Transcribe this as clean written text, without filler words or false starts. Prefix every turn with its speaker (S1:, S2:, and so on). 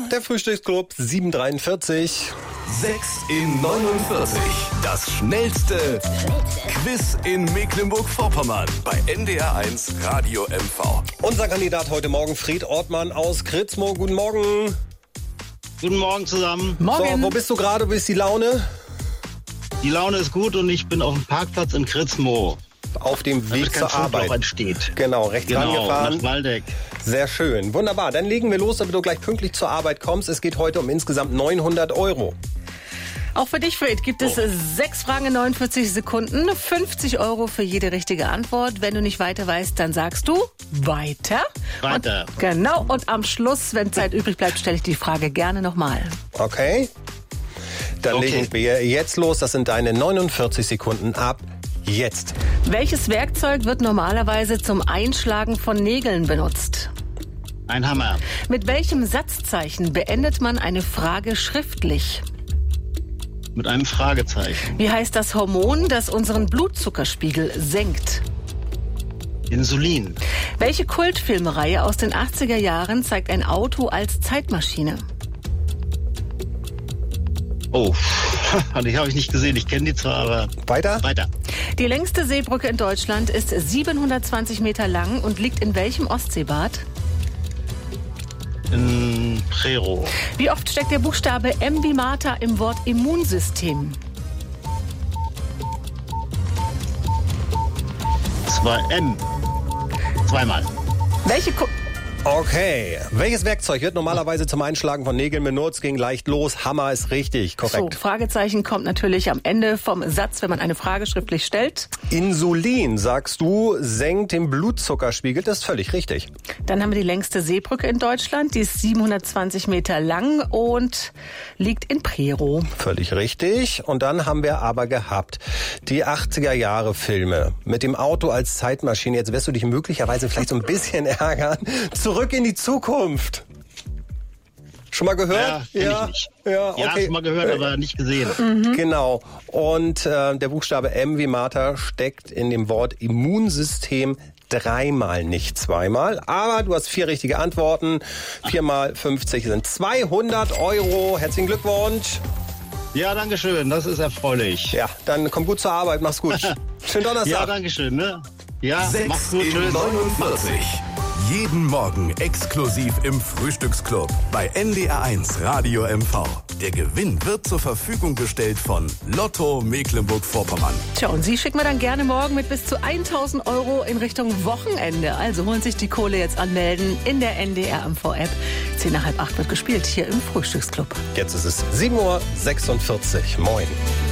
S1: Der Frühstücksclub 743.
S2: 6 in 49. Das schnellste Quiz in Mecklenburg-Vorpommern bei NDR1 Radio MV.
S1: Unser Kandidat heute Morgen, Fred Ortmann aus Kritzmo. Guten Morgen.
S3: Guten Morgen zusammen.
S1: Morgen. So, wo bist du gerade? Wie ist die Laune?
S3: Die Laune ist gut und ich bin auf dem Parkplatz in Kritzmo.
S1: Auf dem Weg zur Arbeit.
S3: Entsteht.
S1: Genau, rechts rangefahren.
S3: Nach Waldeck.
S1: Sehr schön. Wunderbar. Dann legen wir los, damit du gleich pünktlich zur Arbeit kommst. Es geht heute um insgesamt 900 €.
S4: Auch für dich, Fred, gibt es 6 Fragen in 49 Sekunden. 50 € für jede richtige Antwort. Wenn du nicht weiter weißt, dann sagst du weiter.
S3: Weiter.
S4: Genau. Und am Schluss, wenn Zeit übrig bleibt, stelle ich die Frage gerne nochmal.
S1: Okay. Dann legen wir jetzt los. Das sind deine 49 Sekunden ab jetzt.
S4: Welches Werkzeug wird normalerweise zum Einschlagen von Nägeln benutzt?
S3: Ein Hammer.
S4: Mit welchem Satzzeichen beendet man eine Frage schriftlich?
S3: Mit einem Fragezeichen.
S4: Wie heißt das Hormon, das unseren Blutzuckerspiegel senkt?
S3: Insulin.
S4: Welche Kultfilmreihe aus den 80er Jahren zeigt ein Auto als Zeitmaschine?
S3: Oh, die habe ich nicht gesehen. Ich kenne die zwar, aber...
S1: Weiter?
S3: Weiter.
S4: Die längste Seebrücke in Deutschland ist 720 Meter lang und liegt in welchem Ostseebad?
S3: In Prero.
S4: Wie oft steckt der Buchstabe M wie Martha im Wort Immunsystem?
S3: 2M. Zweimal.
S1: Okay. Welches Werkzeug wird normalerweise zum Einschlagen von Nägeln benutzt? Ging leicht los. Hammer ist richtig. Korrekt.
S4: So, Fragezeichen kommt natürlich am Ende vom Satz, wenn man eine Frage schriftlich stellt.
S1: Insulin, sagst du, senkt den Blutzuckerspiegel. Das ist völlig richtig.
S4: Dann haben wir die längste Seebrücke in Deutschland. Die ist 720 Meter lang und liegt in Prero.
S1: Völlig richtig. Und dann haben wir aber gehabt die 80er-Jahre-Filme mit dem Auto als Zeitmaschine. Jetzt wirst du dich möglicherweise vielleicht so ein bisschen ärgern. Zurück in die Zukunft. Schon mal gehört?
S3: Ja, kenn ich nicht.
S1: Ja, okay.
S3: Ja, schon mal gehört, aber nicht gesehen.
S1: Genau. Und der Buchstabe M wie Martha steckt in dem Wort Immunsystem 3-mal, nicht 2-mal. Aber du hast 4 richtige Antworten. 4 mal 50 sind 200 €. Herzlichen Glückwunsch.
S3: Ja, danke schön. Das ist erfreulich.
S1: Ja, dann komm gut zur Arbeit. Mach's gut. Schönen Donnerstag.
S3: Ja, danke schön. Ne? Ja,
S2: 6
S3: mach's gut.
S2: in
S3: Tschüss.
S2: 49. Jeden Morgen exklusiv im Frühstücksclub bei NDR1 Radio MV. Der Gewinn wird zur Verfügung gestellt von Lotto Mecklenburg-Vorpommern.
S4: Tja, und Sie schicken wir dann gerne morgen mit bis zu 1.000 € in Richtung Wochenende. Also holen sich die Kohle jetzt anmelden in der NDR MV-App. 10 nach halb 8 wird gespielt hier im Frühstücksclub.
S1: Jetzt ist es 7:46 Uhr. Moin.